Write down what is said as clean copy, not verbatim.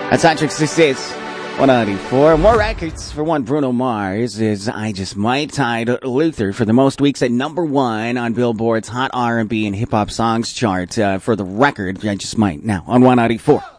That's Patrick 66. 194. More records for one. Bruno Mars is I Just Might tied Luther for the most weeks at number one on Billboard's Hot R&B and Hip Hop Songs chart. For the record, I Just Might now on 194.